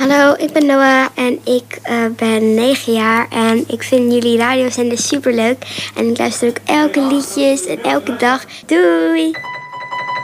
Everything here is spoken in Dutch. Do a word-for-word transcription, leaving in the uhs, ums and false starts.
Hallo, ik ben Noah en ik uh, ben negen jaar en ik vind jullie radiozender superleuk. En ik luister ook elke liedjes en elke dag. Doei!